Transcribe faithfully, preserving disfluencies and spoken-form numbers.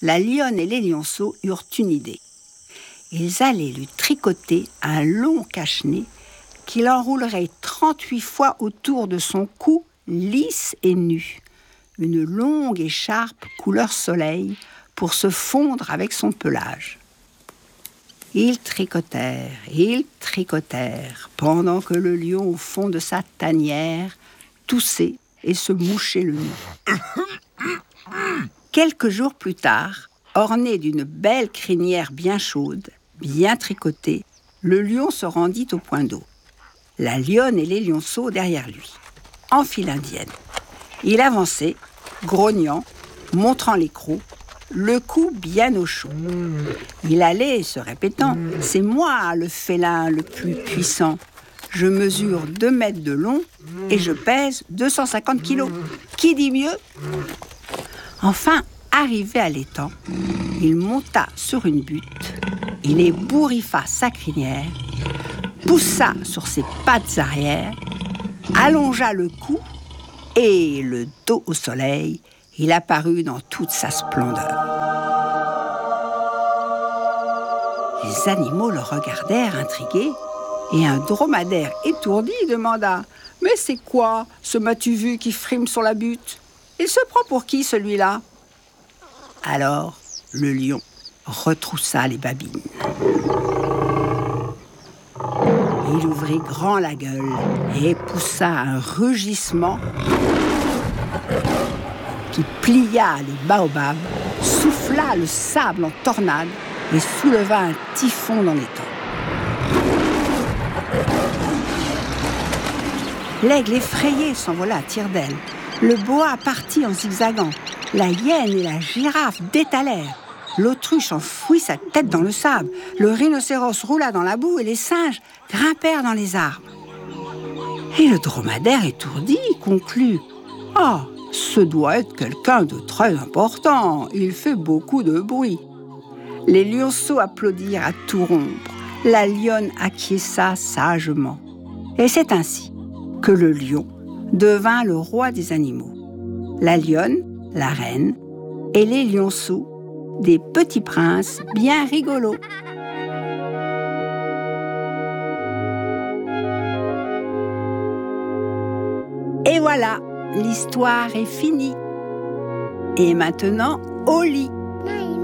la lionne et les lionceaux eurent une idée. Ils allaient lui tricoter un long cache-nez qu'il enroulerait trente-huit fois autour de son cou, lisse et nu. Une longue écharpe couleur soleil pour se fondre avec son pelage. Ils tricotèrent, ils tricotèrent, pendant que le lion au fond de sa tanière toussait et se mouchait le nez. Quelques jours plus tard, orné d'une belle crinière bien chaude, bien tricotée, le lion se rendit au point d'eau. La lionne et les lionceaux derrière lui, en file indienne. Il avançait, grognant, montrant les crocs, le cou bien au chaud. Il allait se répétant « C'est moi le félin le plus puissant. Je mesure deux mètres de long et je pèse deux cent cinquante kilos. Qui dit mieux ?» Enfin, arrivé à l'étang, il monta sur une butte, il ébouriffa sa crinière, poussa sur ses pattes arrière, allongea le cou et le dos au soleil, il apparut dans toute sa splendeur. Les animaux le regardèrent intrigués et un dromadaire étourdi demanda « Mais c'est quoi ce m'as-tu vu qui frime sur la butte ? Il se prend pour qui celui-là ?» Alors le lion retroussa les babines. Il ouvrit grand la gueule et poussa un rugissement qui plia les baobabs, souffla le sable en tornade et souleva un typhon dans l'étang. L'aigle effrayé s'envola à tire-d'aile. Le boa partit en zigzagant. La hyène et la girafe détalèrent. L'autruche enfouit sa tête dans le sable. Le rhinocéros roula dans la boue et les singes grimpèrent dans les arbres. Et le dromadaire étourdi conclut « Ah, ce doit être quelqu'un de très important. Il fait beaucoup de bruit. » Les lionceaux applaudirent à tout rompre. La lionne acquiesça sagement. Et c'est ainsi que le lion devint le roi des animaux. La lionne, la reine, et les lionceaux, des petits princes bien rigolos. Et voilà, l'histoire est finie. Et maintenant, au lit.